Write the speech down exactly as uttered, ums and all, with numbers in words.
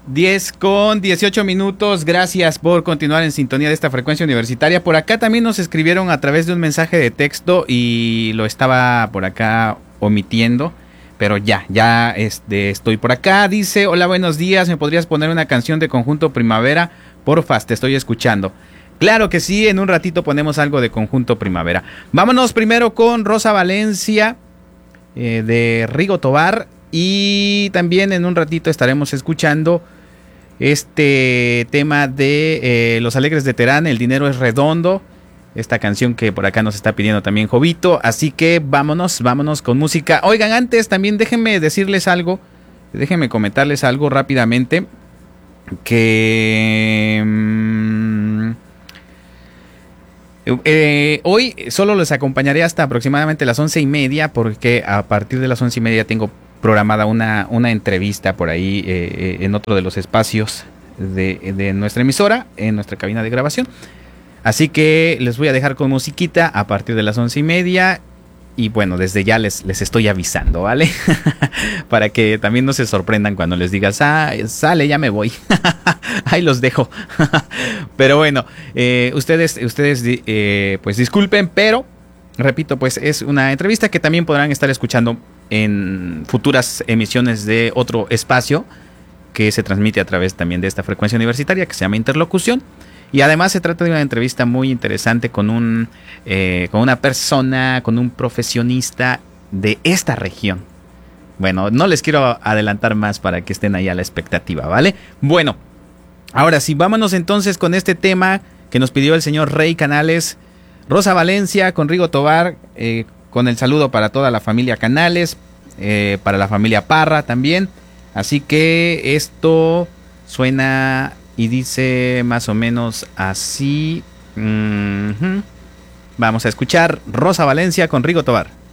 diez con dieciocho minutos, gracias por continuar en sintonía de esta frecuencia universitaria. Por acá también nos escribieron a través de un mensaje de texto y lo estaba por acá omitiendo, pero ya, ya este, estoy por acá. Dice, hola, buenos días, ¿me podrías poner una canción de Conjunto Primavera? Porfas, te estoy escuchando. Claro que sí, en un ratito ponemos algo de Conjunto Primavera. Vámonos primero con Rosa Valencia, eh, de Rigo Tobar, y también en un ratito estaremos escuchando este tema de eh, Los Alegres de Terán, El Dinero es Redondo, esta canción que por acá nos está pidiendo también Jovito. Así que vámonos, vámonos con música. Oigan, antes también déjenme decirles algo, déjenme comentarles algo rápidamente, que mmm, eh, hoy solo les acompañaré hasta aproximadamente las once y media, porque a partir de las once y media tengo programada una, una entrevista por ahí eh, en otro de los espacios de, de nuestra emisora, en nuestra cabina de grabación. Así que les voy a dejar con musiquita a partir de las once y media. Y bueno, desde ya les, les estoy avisando, ¿vale? Para que también no se sorprendan cuando les digas, ah, sale, ya me voy. Ahí los dejo. Pero bueno, eh, ustedes, ustedes eh, pues disculpen, pero repito, pues es una entrevista que también podrán estar escuchando en futuras emisiones de otro espacio que se transmite a través también de esta frecuencia universitaria que se llama Interlocución. Y además se trata de una entrevista muy interesante con un eh, con una persona, con un profesionista de esta región. Bueno, no les quiero adelantar más para que estén ahí a la expectativa, ¿vale? Bueno, ahora sí, vámonos entonces con este tema que nos pidió el señor Rey Canales. Rosa Valencia con Rigo Tobar, eh, con el saludo para toda la familia Canales, eh, para la familia Parra también. Así que esto suena y dice más o menos así. Mm-hmm. Vamos a escuchar Rosa Valencia con Rigo Tobar.